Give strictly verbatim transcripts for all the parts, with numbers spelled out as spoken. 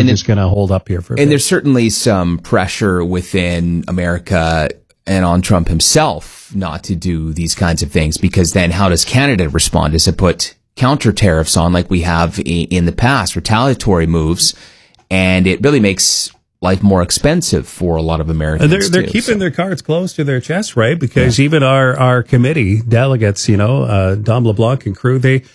and just going to hold up here for a And bit. there's certainly some pressure within America and on Trump himself not to do these kinds of things, because then how does Canada respond? Does it put counter tariffs on like we have in the past, retaliatory moves, and it really makes life more expensive for a lot of Americans. They're, they're too, keeping so. their cards close to their chest, right? Because yeah. even our, our committee delegates, you know, uh, Dom LeBlanc and crew, they,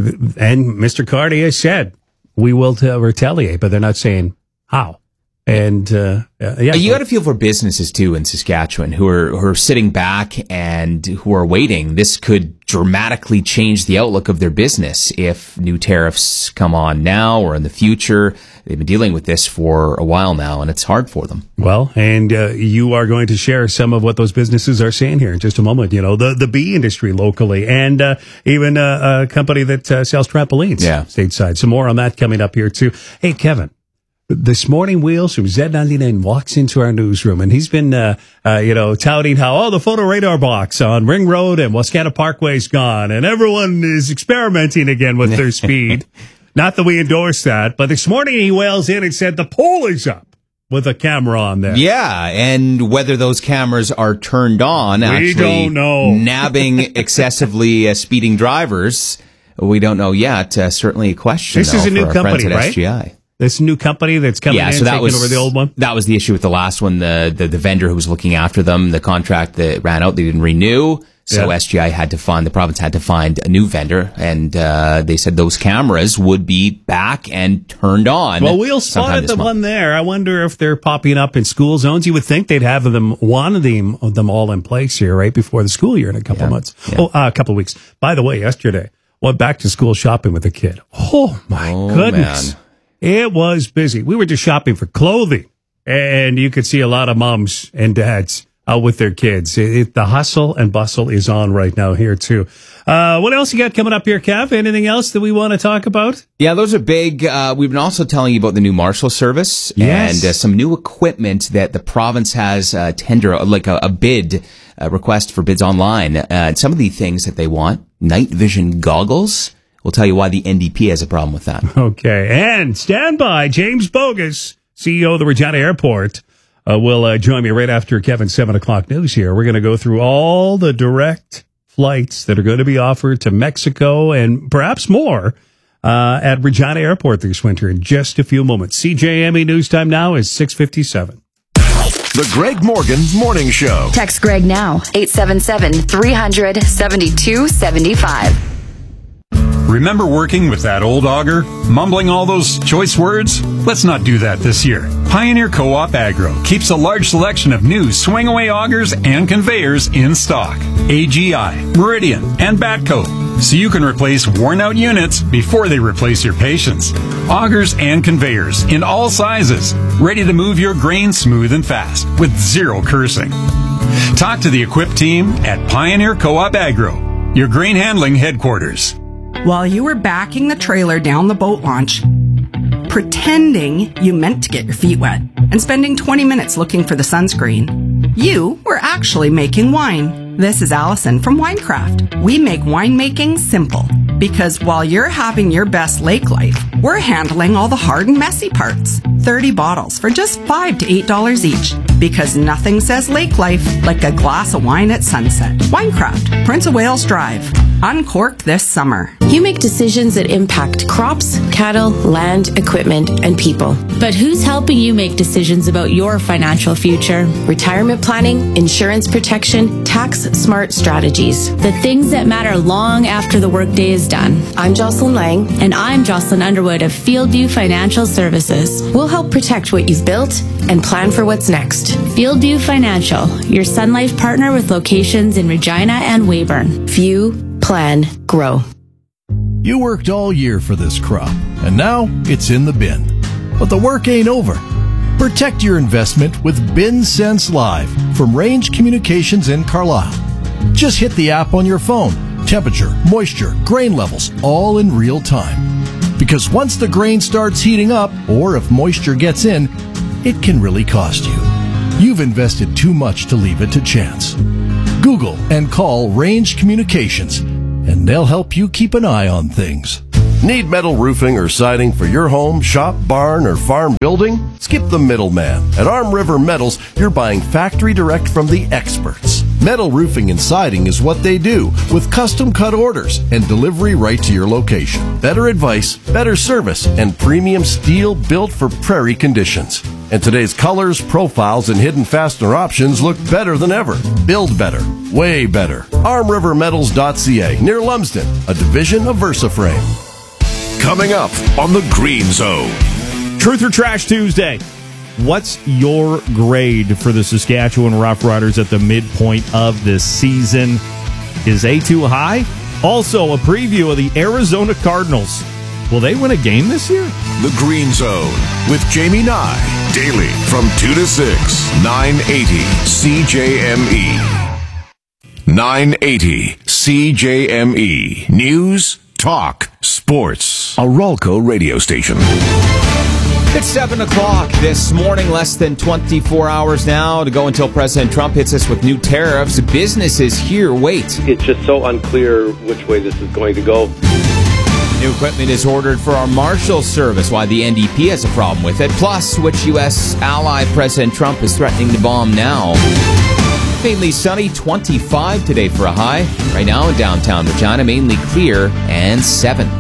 and Mister Cartier said, we will t- retaliate, but they're not saying how. And, uh, yeah. You got to feel for businesses too in Saskatchewan who are, who are sitting back and who are waiting. This could dramatically change the outlook of their business if new tariffs come on now or in the future. They've been dealing with this for a while now, and it's hard for them. Well, and uh, you are going to share some of what those businesses are saying here in just a moment. You know, the, the bee industry locally, and uh, even uh, a company that uh, sells trampolines yeah. stateside. Some more on that coming up here too. Hey, Kevin. This morning, Wheels from Z ninety-nine walks into our newsroom, and he's been, uh, uh, you know, touting how, oh, the photo radar box on Ring Road and Wascana Parkway's gone, and everyone is experimenting again with their speed. Not that we endorse that, but this morning he wails in and said the pole is up with a camera on there. Yeah, and whether those cameras are turned on, we actually don't know. nabbing excessively uh, speeding drivers, we don't know yet. Uh, certainly a question. This though, is a for new our company, friends at right? S G I. This new company that's coming yeah, in, so that taking was, over the old one? That was the issue with the last one. The, the, the vendor who was looking after them, the contract that ran out, they didn't renew. So yeah. S G I had to find, the province had to find a new vendor. And uh, they said those cameras would be back and turned on. Well, we'll spot the month. one there. I wonder if they're popping up in school zones. You would think they'd have them, one of them, them all in place here right before the school year in a couple yeah. of months. Yeah. Oh, uh, a couple of weeks. By the way, yesterday, went back to school shopping with a kid. Oh, my oh, goodness. Man. It was busy. We were just shopping for clothing, and you could see a lot of moms and dads out with their kids. It, it, the hustle and bustle is on right now here, too. Uh, what else you got coming up here, Kev? Anything else that we want to talk about? Yeah, those are big. Uh, we've been also telling you about the new Marshal Service yes. and uh, some new equipment that the province has uh, tender, like a, a bid uh, request for bids online. Uh, and some of the things that they want, night vision goggles. We'll tell you why the N D P has a problem with that. Okay. And stand by. James Bogus, C E O of the Regina Airport, uh, will uh, join me right after Kevin's seven o'clock news here. We're going to go through all the direct flights that are going to be offered to Mexico and perhaps more uh, at Regina Airport this winter in just a few moments. C J M E News Time now is six fifty-seven. The Greg Morgan Morning Show. Text Greg now, eight seven seven, three hundred, seventy-two seventy-five. Remember working with that old auger? Mumbling all those choice words? Let's not do that this year. Pioneer Co-op Agro keeps a large selection of new swing-away augers and conveyors in stock. A G I, Meridian, and Batco. So you can replace worn-out units before they replace your patience. Augers and conveyors in all sizes. Ready to move your grain smooth and fast with zero cursing. Talk to the equipped team at Pioneer Co-op Agro, your grain handling headquarters. While you were backing the trailer down the boat launch, pretending you meant to get your feet wet, and spending twenty minutes looking for the sunscreen, you were actually making wine. This is Allison from Winecraft. We make winemaking simple, because while you're having your best lake life, we're handling all the hard and messy parts. thirty bottles for just five to eight dollars each, because nothing says lake life like a glass of wine at sunset. Winecraft, Prince of Wales Drive. Uncork this summer. You make decisions that impact crops, cattle, land, equipment, and people. But who's helping you make decisions about your financial future? Retirement planning, insurance protection, tax-smart strategies. The things that matter long after the workday is done. I'm Jocelyn Lang. And I'm Jocelyn Underwood of Fieldview Financial Services. We'll help protect what you've built and plan for what's next. Fieldview Financial, your Sun Life partner with locations in Regina and Weyburn. View, plan, grow. You worked all year for this crop, and now it's in the bin. But the work ain't over. Protect your investment with Bin Sense Live from Range Communications in Carlisle. Just hit the app on your phone. Temperature, moisture, grain levels, all in real time. Because once the grain starts heating up, or if moisture gets in, it can really cost you. You've invested too much to leave it to chance. Google and call Range Communications, and they'll help you keep an eye on things. Need metal roofing or siding for your home, shop, barn, or farm building? Skip the middleman. At Arm River Metals, you're buying factory direct from the experts. Metal roofing and siding is what they do, with custom cut orders and delivery right to your location. Better advice, better service, and premium steel built for prairie conditions. And today's colors, profiles, and hidden fastener options look better than ever. Build better. Way better. arm river metals dot c a, near Lumsden, a division of VersaFrame. Coming up on the Green Zone. Truth or Trash Tuesday. What's your grade for the Saskatchewan Roughriders at the midpoint of this season? Is A too high? Also, a preview of the Arizona Cardinals. Will they win a game this year? The Green Zone with Jamie Nye. Daily from two to six. nine eighty C J M E. nine eighty C J M E. News, talk, sports. A Ralco radio station. It's seven o'clock this morning, less than twenty-four hours now to go until President Trump hits us with new tariffs. Businesses here wait. It's just so unclear which way this is going to go. New equipment is ordered for our Marshal Service, why the N D P has a problem with it. Plus, which U S ally President Trump is threatening to bomb now. Mainly sunny, twenty-five today for a high. Right now in downtown Regina, mainly clear and seven.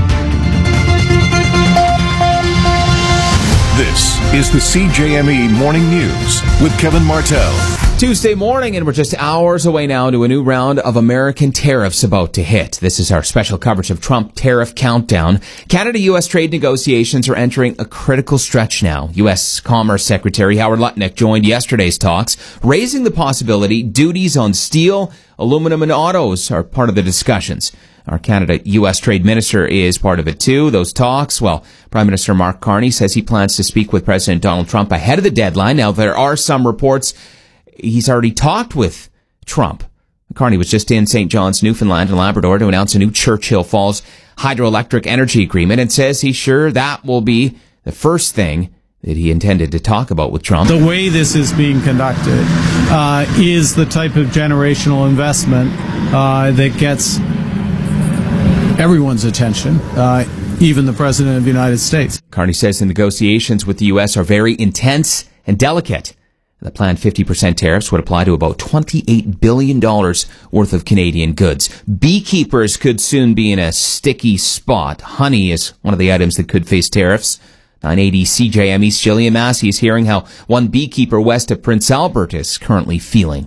This is the C J M E Morning News with Kevin Martell. Tuesday morning, and we're just hours away now to a new round of American tariffs about to hit. This is our special coverage of Trump tariff countdown. Canada-U S trade negotiations are entering a critical stretch now. U S Commerce Secretary Howard Lutnick joined yesterday's talks, raising the possibility duties on steel, aluminum, and autos are part of the discussions. Our Canada-U S Trade Minister is part of it too. Those talks, well, Prime Minister Mark Carney says he plans to speak with President Donald Trump ahead of the deadline. Now, there are some reports he's already talked with Trump. Carney was just in Saint John's, Newfoundland and Labrador to announce a new Churchill Falls hydroelectric energy agreement and says he's sure that will be the first thing that he intended to talk about with Trump. The way this is being conducted uh, is the type of generational investment uh, that gets everyone's attention, uh, even the President of the United States. Carney says the negotiations with the U S are very intense and delicate. The planned fifty percent tariffs would apply to about twenty-eight billion dollars worth of Canadian goods. Beekeepers could soon be in a sticky spot. Honey is one of the items that could face tariffs. nine eighty C J M E's Jillian Massey is hearing how one beekeeper west of Prince Albert is currently feeling.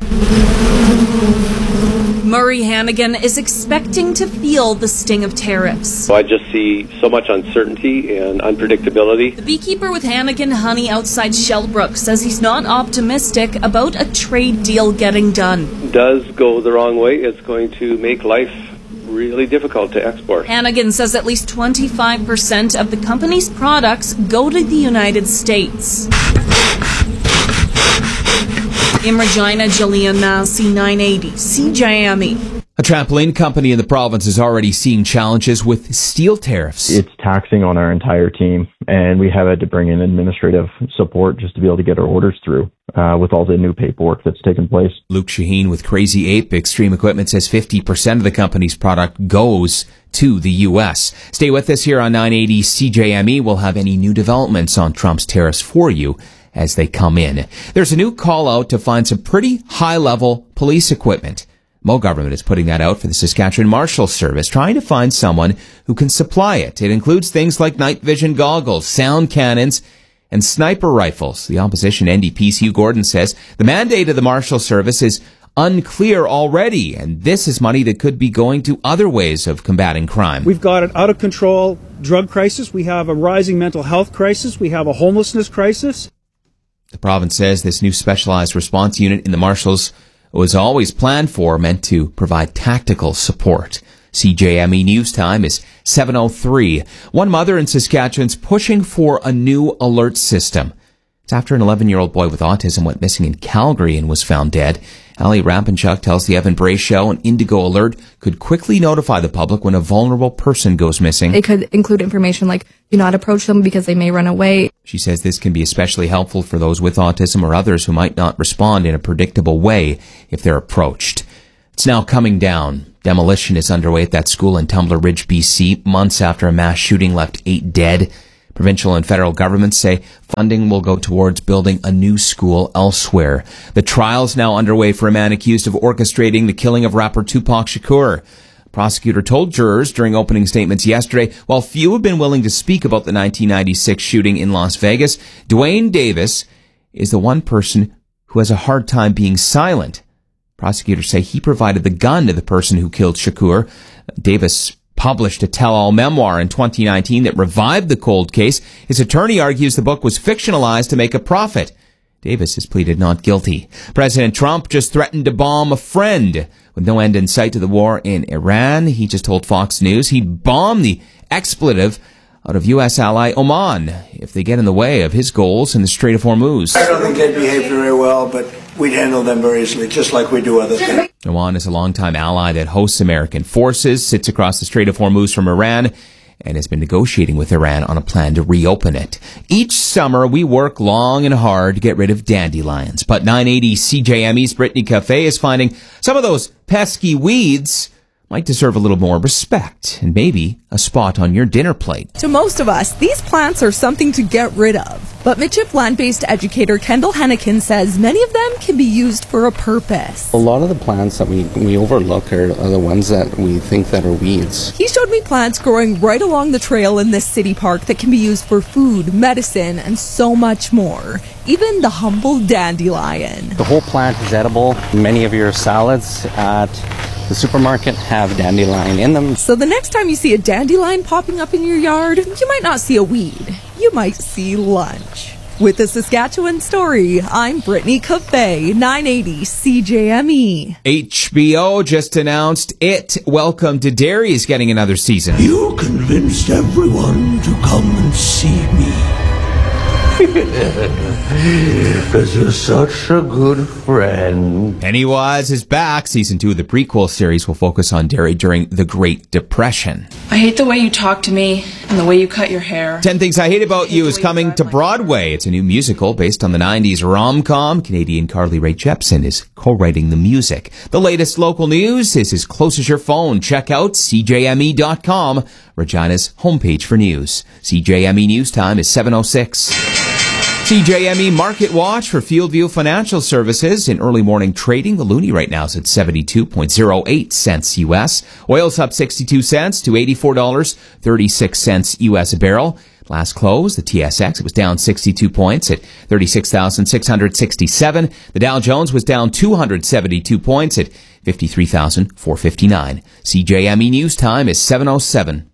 Murray Hannigan is expecting to feel the sting of tariffs. So I just see so much uncertainty and unpredictability. The beekeeper with Hannigan Honey outside Shellbrook says he's not optimistic about a trade deal getting done. Does go the wrong way, it's going to make life really difficult to export. Hannigan says at least twenty-five percent of the company's products go to the United States. In Regina, Jillian Massey, nine eighty C J M E. A trampoline company in the province is already seeing challenges with steel tariffs. It's taxing on our entire team, and we have had to bring in administrative support just to be able to get our orders through uh, with all the new paperwork that's taken place. Luke Shaheen with Crazy Ape Extreme Equipment says fifty percent of the company's product goes to the U S. Stay with us here on nine eighty C J M E. We'll have any new developments on Trump's tariffs for you as they come in. There's a new call out to find some pretty high-level police equipment. Mo government is putting that out for the Saskatchewan Marshal Service, trying to find someone who can supply it. It includes things like night vision goggles, sound cannons, and sniper rifles. The opposition N D P's Hugh Gordon says the mandate of the Marshal Service is unclear already, and this is money that could be going to other ways of combating crime. We've got an out-of-control drug crisis. We have a rising mental health crisis. We have a homelessness crisis. The province says this new specialized response unit in the Marshals was always planned for, meant to provide tactical support. C J M E News Time is seven oh three. One mother in Saskatchewan's pushing for a new alert system. It's after an eleven-year-old boy with autism went missing in Calgary and was found dead. Ali Rampenchuk tells the Evan Bray Show an Indigo Alert could quickly notify the public when a vulnerable person goes missing. It could include information like, do not approach them because they may run away. She says this can be especially helpful for those with autism or others who might not respond in a predictable way if they're approached. It's now coming down. Demolition is underway at that school in Tumbler Ridge, B C, months after a mass shooting left eight dead. Provincial and federal governments say funding will go towards building a new school elsewhere. The trial's now underway for a man accused of orchestrating the killing of rapper Tupac Shakur. A prosecutor told jurors during opening statements yesterday, while few have been willing to speak about the nineteen ninety-six shooting in Las Vegas, Dwayne Davis is the one person who has a hard time being silent. Prosecutors say he provided the gun to the person who killed Shakur. Davis published a tell-all memoir in twenty nineteen that revived the cold case. His attorney argues the book was fictionalized to make a profit. Davis has pleaded not guilty. President Trump just threatened to bomb a friend. With no end in sight to the war in Iran, he just told Fox News he'd bomb the expletive out of U S ally Oman if they get in the way of his goals in the Strait of Hormuz. I don't think they'd behave very well, but we'd handle them very easily, just like we do other things. Oman is a longtime ally that hosts American forces, sits across the Strait of Hormuz from Iran, and has been negotiating with Iran on a plan to reopen it. Each summer, we work long and hard to get rid of dandelions, but nine eighty C J M E's Brittany Cafe is finding some of those pesky weeds might deserve a little more respect and maybe a spot on your dinner plate. To most of us, these plants are something to get rid of. But Mitchell plant-based educator Kendall Hennikin says many of them can be used for a purpose. A lot of the plants that we, we overlook are, are the ones that we think that are weeds. He showed me plants growing right along the trail in this city park that can be used for food, medicine, and so much more. Even the humble dandelion. The whole plant is edible. Many of your salads at the supermarket have dandelion in them. So the next time you see a dandelion popping up in your yard, you might not see a weed. You might see lunch. With the Saskatchewan Story, I'm Brittany Cafe, nine eighty C J M E. H B O just announced it. Welcome to Derry is getting another season. You convinced everyone to come and see me. Because you're such a good friend. Pennywise is back. Season two of the prequel series will focus on Derry during the Great Depression. I hate the way you talk to me and the way you cut your hair. Ten Things I Hate About You is coming to Broadway. It's a new musical based on the nineties rom-com. Canadian Carly Rae Jepsen is co-writing the music. The latest local news is as close as your phone. Check out C J M E dot com, Regina's homepage for news. C J M E News Time is seven oh six. C J M E Market Watch for Fieldview Financial Services. In early morning trading, the loonie right now is at seventy-two point oh eight cents U S. Oil's up sixty-two cents to eighty-four dollars and thirty-six cents U S a barrel. Last close, the T S X, it was down sixty-two points at thirty-six thousand six hundred sixty-seven. The Dow Jones was down two hundred seventy-two points at fifty-three thousand four hundred fifty-nine. C J M E News Time is seven oh seven.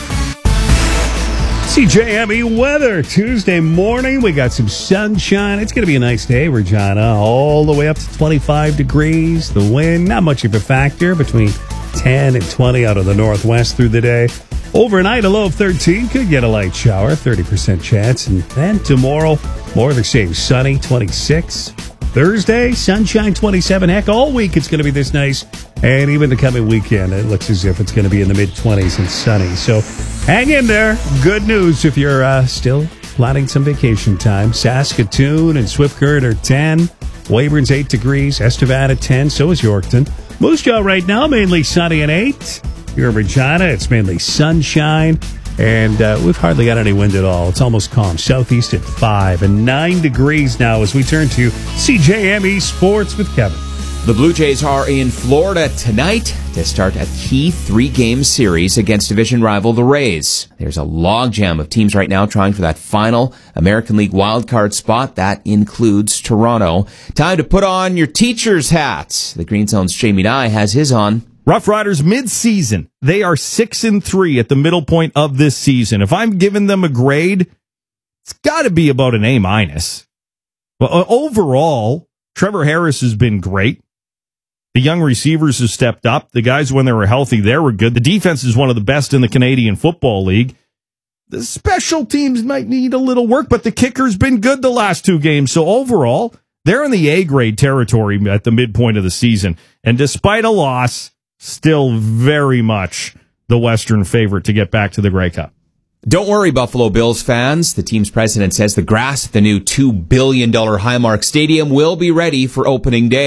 C J M E weather Tuesday morning. We got some sunshine. It's going to be a nice day, Regina. All the way up to twenty-five degrees. The wind, not much of a factor, between ten and twenty out of the northwest through the day. Overnight, a low of thirteen. Could get a light shower, thirty percent chance. And then tomorrow, more of the same. Sunny, twenty-six. Thursday, sunshine, twenty-seven. Heck, all week it's going to be this nice. And even the coming weekend, it looks as if it's going to be in the mid-twenties and sunny. So hang in there. Good news if you're uh, still planning some vacation time. Saskatoon and Swift Current are ten. Weyburn's eight degrees. Estevan at ten. So is Yorkton. Moose Jaw right now, mainly sunny and eight. Here in Regina, it's mainly sunshine. And uh, we've hardly got any wind at all. It's almost calm. Southeast at five and nine degrees now as we turn to C J M E Sports with Kevin. The Blue Jays are in Florida tonight to start a key three-game series against division rival the Rays. There's a logjam of teams right now trying for that final American League wildcard spot. That includes Toronto. Time to put on your teacher's hats. The Green Zone's Jamie Nye has his on. Rough Riders mid-season. They are six and three at the middle point of this season. If I'm giving them a grade, it's got to be about an A minus. But overall, Trevor Harris has been great. The young receivers have stepped up. The guys, when they were healthy, they were good. The defense is one of the best in the Canadian Football League. The special teams might need a little work, but the kicker's been good the last two games. So overall, they're in the A-grade territory at the midpoint of the season. And despite a loss, still very much the Western favorite to get back to the Grey Cup. Don't worry, Buffalo Bills fans. The team's president says the grass at the new two billion dollars Highmark Stadium will be ready for opening day.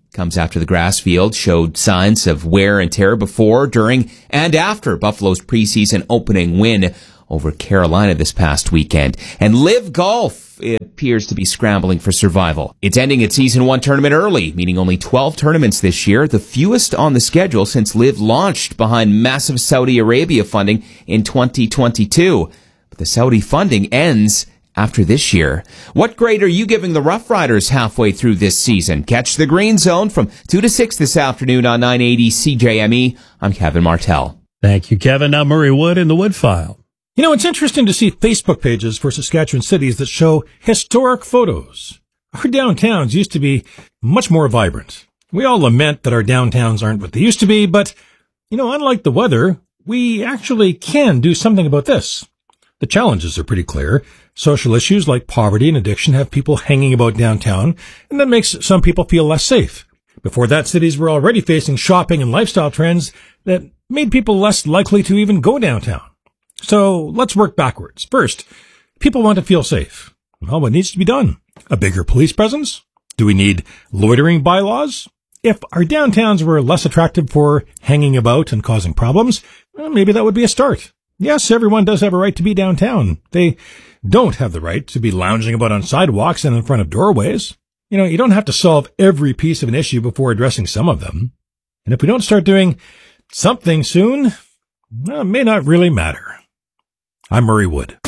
Comes after the grass field showed signs of wear and tear before, during, and after Buffalo's preseason opening win over Carolina this past weekend. And Live Golf appears to be scrambling for survival. It's ending its season one tournament early, meaning only twelve tournaments this year, the fewest on the schedule since Live launched behind massive Saudi Arabia funding in twenty twenty-two. But the Saudi funding ends after this year. What grade are you giving the Rough Riders halfway through this season? Catch the Green Zone from two to six this afternoon on nine eighty C J M E. I'm Kevin Martell. Thank you, Kevin. Now Murray Wood in the Wood File. You know, it's interesting to see Facebook pages for Saskatchewan cities that show historic photos. Our downtowns used to be much more vibrant. We all lament that our downtowns aren't what they used to be, but, you know, unlike the weather, we actually can do something about this. The challenges are pretty clear. Social issues like poverty and addiction have people hanging about downtown, and that makes some people feel less safe. Before that, cities were already facing shopping and lifestyle trends that made people less likely to even go downtown. So let's work backwards. First, people want to feel safe. Well, what needs to be done? A bigger police presence? Do we need loitering bylaws? If our downtowns were less attractive for hanging about and causing problems, well, maybe that would be a start. Yes, everyone does have a right to be downtown. They don't have the right to be lounging about on sidewalks and in front of doorways. You know, you don't have to solve every piece of an issue before addressing some of them. And if we don't start doing something soon, well, it may not really matter. I'm Murray Wood.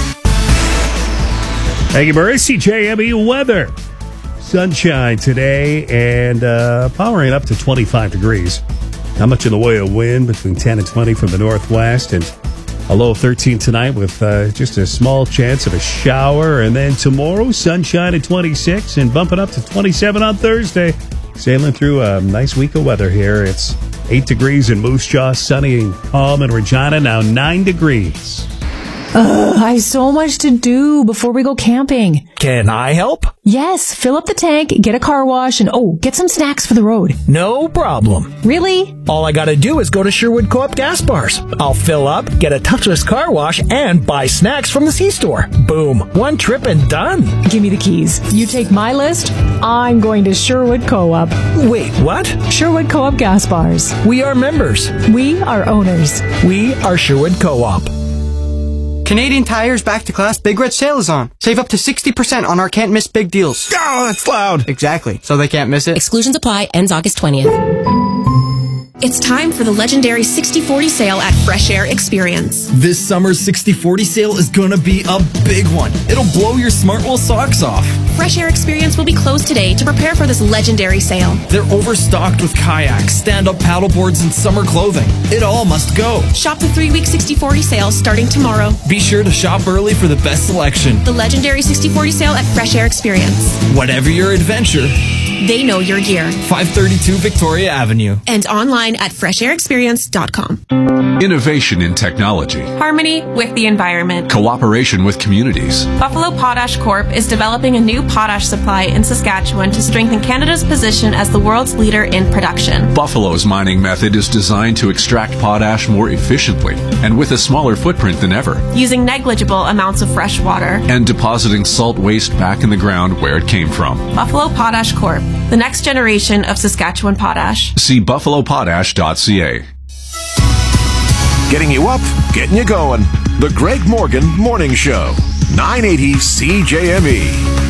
Thank you, Murray. C J M E weather. Sunshine today and uh, powering up to twenty-five degrees. Not much in the way of wind, between ten and twenty from the northwest, and a low of thirteen tonight with uh, just a small chance of a shower. And then tomorrow, sunshine at twenty-six and bumping up to twenty-seven on Thursday. Sailing through a nice week of weather here. It's eight degrees in Moose Jaw, sunny and calm in Regina, now nine degrees. Ugh, I have so much to do before we go camping. Can I help? Yes, fill up the tank, get a car wash, and oh, get some snacks for the road. No problem. Really? All I gotta do is go to Sherwood Co-op Gas Bars. I'll fill up, get a touchless car wash, and buy snacks from the C-store. Boom. One trip and done. Give me the keys. You take my list, I'm going to Sherwood Co-op. Wait, what? Sherwood Co-op Gas Bars. We are members. We are owners. We are Sherwood Co-op. Canadian Tire's Back to Class Big Red Sale is on. Save up to sixty percent on our can't miss big deals. Oh, that's loud. Exactly. So they can't miss it. Exclusions apply. Ends August twentieth. It's time for the legendary sixty forty sale at Fresh Air Experience. This summer's sixty forty sale is gonna be a big one. It'll blow your Smartwool socks off. Fresh Air Experience will be closed today to prepare for this legendary sale. They're overstocked with kayaks, stand-up paddleboards, and summer clothing. It all must go. Shop the three-week sixty forty sale starting tomorrow. Be sure to shop early for the best selection. The legendary sixty forty sale at Fresh Air Experience. Whatever your adventure, they know your gear. five thirty-two Victoria Avenue. And online at fresh air experience dot com. Innovation in technology. Harmony with the environment. Cooperation with communities. Buffalo Potash Corp is developing a new potash supply in Saskatchewan to strengthen Canada's position as the world's leader in production. Buffalo's mining method is designed to extract potash more efficiently and with a smaller footprint than ever. Using negligible amounts of fresh water. And depositing salt waste back in the ground where it came from. Buffalo Potash Corp, the next generation of Saskatchewan potash. See buffalo potash dot c a. Getting you up, getting you going. The Greg Morgan Morning Show. nine eighty C J M E.